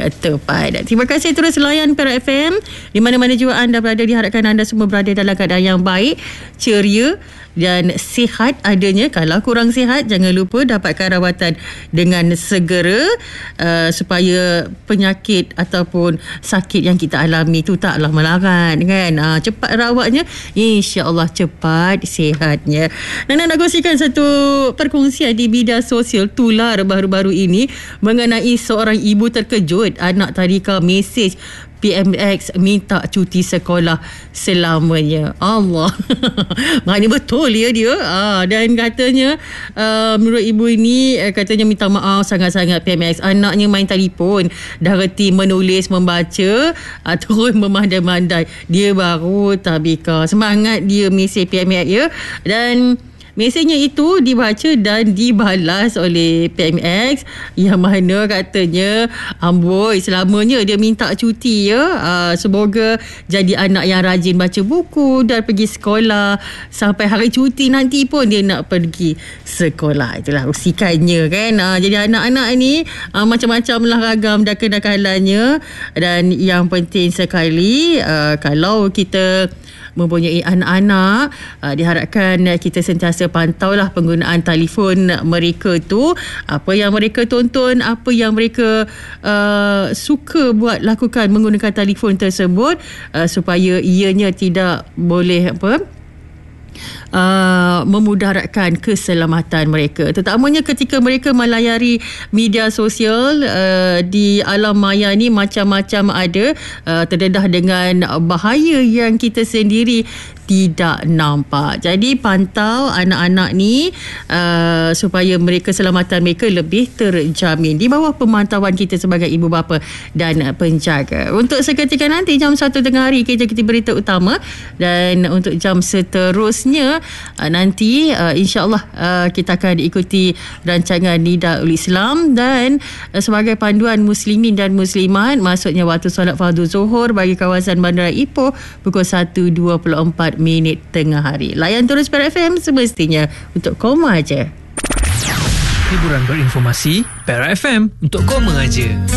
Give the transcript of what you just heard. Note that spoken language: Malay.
tepat. Terima kasih terus layan Perak FM. Di mana-mana juga anda berada, diharapkan anda semua berada dalam keadaan yang baik, ceria dan sihat adanya. Kalau kurang sihat, jangan lupa dapatkan rawatan dengan segera supaya penyakit ataupun sakit yang kita alami itu taklah melarat kan. Cepat rawatnya, insya-Allah cepat sihatnya. Nana nak kongsikan satu perkongsian di media sosial tular baru-baru ini mengenai seorang ibu terkejut anak tadika mesej PMX minta cuti sekolah selamanya. Allah. Maknanya betul ya dia. Dan katanya menurut ibu ini katanya minta maaf sangat-sangat PMX. Anaknya main telefon, dah reti menulis, membaca atau memandai-mandai. Dia baru tabika. Semangat dia mesej PMX ya. Dan mesejnya itu dibaca dan dibalas oleh PMX yang mana katanya amboi selamanya dia minta cuti ya. Semoga jadi anak yang rajin baca buku dan pergi sekolah sampai hari cuti nanti pun dia nak pergi sekolah. Itulah usikannya kan. Jadi anak-anak ni macam-macam lah ragam dan kenakalannya. Dan yang penting sekali kalau kita mempunyai anak-anak, diharapkan kita sentiasa pantaulah penggunaan telefon mereka tu, apa yang mereka tonton, apa yang mereka suka buat, lakukan menggunakan telefon tersebut, supaya ianya tidak boleh memudaratkan keselamatan mereka, terutamanya ketika mereka melayari media sosial. Di alam maya ni macam-macam ada, terdedah dengan bahaya yang kita sendiri tidak nampak. Jadi pantau anak-anak ni supaya keselamatan mereka lebih terjamin di bawah pemantauan kita sebagai ibu bapa dan penjaga. Untuk seketika nanti jam 1 tengah hari kita berita utama, dan untuk jam seterusnya nanti insya-Allah kita akan ikuti rancangan Nida Ul Islam, dan sebagai panduan muslimin dan muslimat, maksudnya waktu solat fardu zuhur bagi kawasan Bandar Ipoh pukul 1.24 tengah hari. Layan terus Perak FM semestinya untuk koma aja. Hiburan berinformasi Perak FM untuk koma aja.